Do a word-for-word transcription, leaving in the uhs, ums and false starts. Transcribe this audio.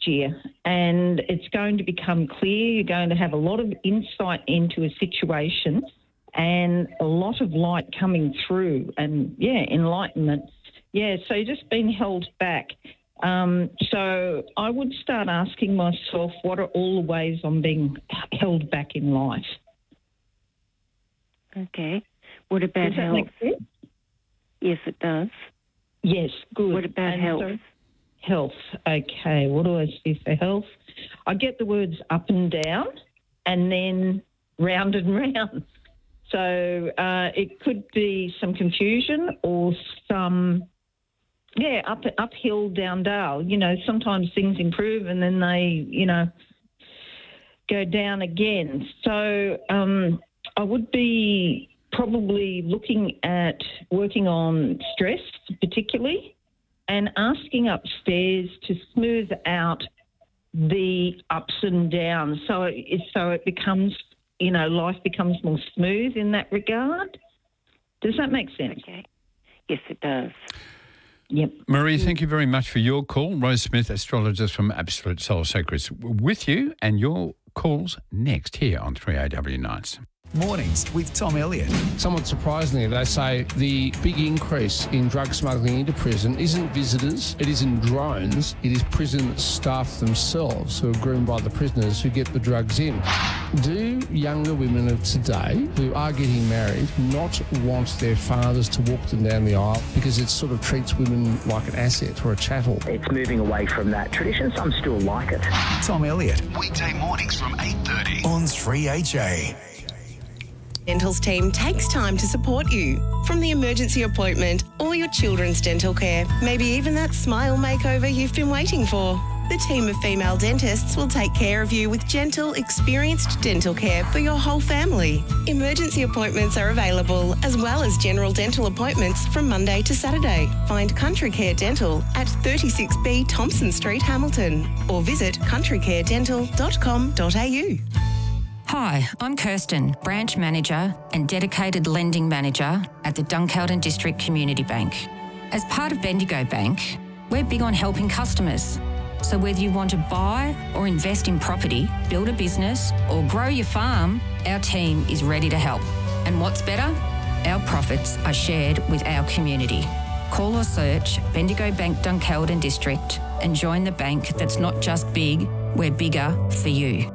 next year, and it's going to become clear. You're going to have a lot of insight into a situation and a lot of light coming through and, yeah, enlightenment. Yeah, so you're just being held back. Um, so I would start asking myself, what are all the ways I'm being held back in life? Okay. What about Does that health? make sense? Yes, it does. Yes, good. What about And health? so- health. Okay, what do I see for health? I get the words up and down and then round and round. So uh, it could be some confusion or some, yeah, up uphill, down dale. You know, sometimes things improve and then they, you know, go down again. So um, I would be probably looking at working on stress particularly and asking upstairs to smooth out the ups and downs so it, so it becomes, you know, life becomes more smooth in that regard. Does that make sense? Okay. Yes, it does. Yep. Marie, thank you very much for your call. Rose Smith, astrologist from Absolute Soul Secrets, with you, and your calls next here on three A W Nights. Mornings with Tom Elliott. Somewhat surprisingly, they say the big increase in drug smuggling into prison isn't visitors, it isn't drones, it is prison staff themselves who are groomed by the prisoners who get the drugs in. Do younger women of today who are getting married not want their fathers to walk them down the aisle because it sort of treats women like an asset or a chattel? It's moving away from that tradition. Some still like it. Tom Elliott. Weekday mornings from eight thirty on three H A. Dental's team takes time to support you. From the emergency appointment or your children's dental care, maybe even that smile makeover you've been waiting for. The team of female dentists will take care of you with gentle, experienced dental care for your whole family. Emergency appointments are available as well as general dental appointments from Monday to Saturday. Find Country Care Dental at thirty-six B Thompson Street, Hamilton, or visit country care dental dot com dot a u. Hi, I'm Kirsten, Branch Manager and Dedicated Lending Manager at the Dunkeld District Community Bank. As part of Bendigo Bank, we're big on helping customers. So whether you want to buy or invest in property, build a business or grow your farm, our team is ready to help. And what's better? Our profits are shared with our community. Call or search Bendigo Bank Dunkeld District and join the bank that's not just big, we're bigger for you.